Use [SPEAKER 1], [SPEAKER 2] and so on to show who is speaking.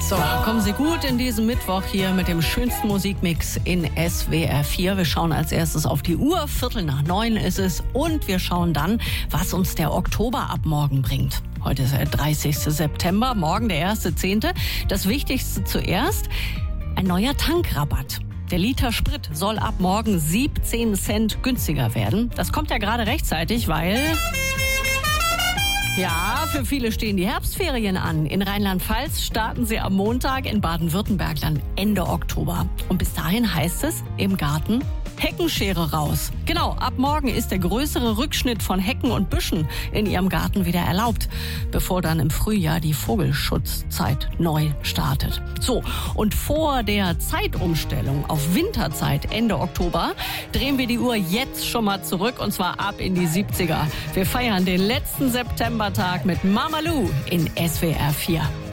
[SPEAKER 1] So, kommen Sie gut in diesen Mittwoch hier mit dem schönsten Musikmix in SWR 4. Wir schauen als erstes auf die Uhr, 8:45 ist es. Und wir schauen dann, was uns der Oktober ab morgen bringt. Heute ist der 30. September, morgen der 1.10. Das Wichtigste zuerst, ein neuer Tankrabatt. Der Liter Sprit soll ab morgen 17 Cent günstiger werden. Das kommt ja gerade rechtzeitig, weil... Ja, für viele stehen die Herbstferien an. In Rheinland-Pfalz starten sie am Montag, in Baden-Württemberg dann Ende Oktober. Und bis dahin heißt es im Garten Heckenschere raus. Genau, ab morgen ist der größere Rückschnitt von Hecken und Büschen in Ihrem Garten wieder erlaubt, bevor dann im Frühjahr die Vogelschutzzeit neu startet. So, und vor der Zeitumstellung auf Winterzeit Ende Oktober drehen wir die Uhr jetzt schon mal zurück, und zwar ab in die 70er. Wir feiern den letzten Septembertag mit Mama Lou in SWR 4.